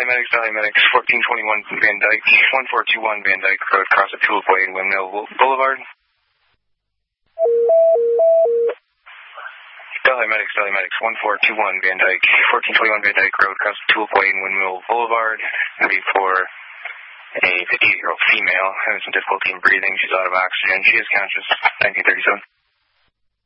Medics, 1421 Van Dyke, 1421 Van Dyke Road, across the Tulip Way and Windmill Boulevard. Medics, 1421 Van Dyke, 1421 Van Dyke Road, across the Tulip Way and Windmill Boulevard. It'll be for a 58-year-old female having some difficulty in breathing. She's out of oxygen. She is conscious. 1937.